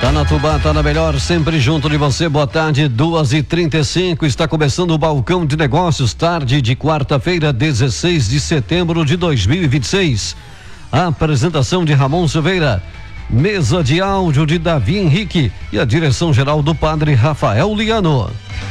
Tá na Tubá, tá na melhor, sempre junto de você. Boa tarde, 2h35. Está começando o Balcão de Negócios, tarde de quarta-feira, 16 de setembro de 2026. A apresentação de Ramon Silveira, mesa de áudio de Davi Henrique e a direção geral do padre Rafael Liano.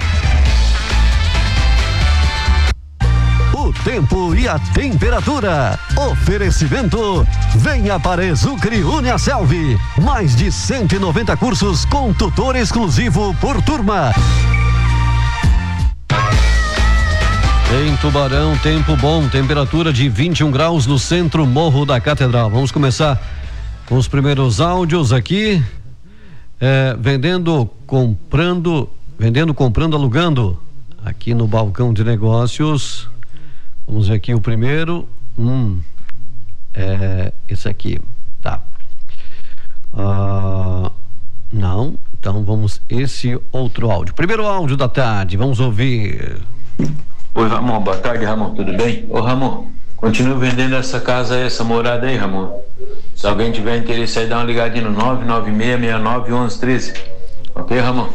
O tempo e a temperatura. Oferecimento. Venha para Exucre Uniaselv. Mais de 190 cursos com tutor exclusivo por turma. Em Tubarão, tempo bom, temperatura de 21 graus no centro Morro da Catedral. Vamos começar com os primeiros áudios aqui. Vendendo, comprando, alugando. Aqui no Balcão de Negócios. Vamos ver aqui o primeiro. Esse aqui, tá. Não, então vamos esse outro áudio. Primeiro áudio da tarde, vamos ouvir. Oi, Ramon, boa tarde, Ramon, tudo bem? Ô, Ramon, continue vendendo essa casa, essa morada aí, Ramon. Se alguém tiver interesse aí, dá uma ligadinha no 996691113. Ok, Ramon?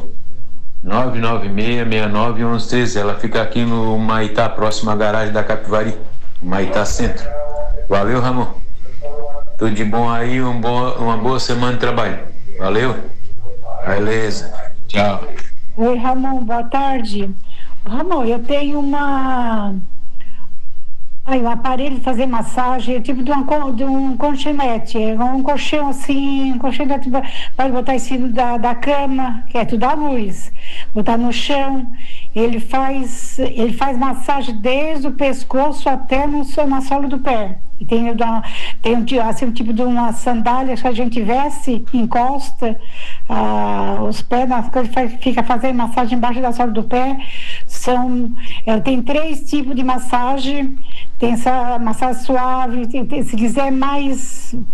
996691113. Ela fica aqui no Maitá, próximo à garagem da Capivari, Maitá Centro. Valeu, Ramon. Tudo de bom aí, uma boa semana de trabalho. Valeu. Beleza. Tchau. Oi, Ramon, boa tarde. Ramon, eu tenho um aparelho de fazer massagem, tipo de um colchonete, um colchão assim, um colchonete para botar em cima da cama, que é tudo à luz, botar no chão. Ele faz massagem desde o pescoço até na sola do pé. E tem assim, um tipo de uma sandália que a gente veste, encosta os pés, fica fazendo massagem embaixo da sola do pé. Tem 3 tipos de massagem. Tem essa massagem suave, se quiser mais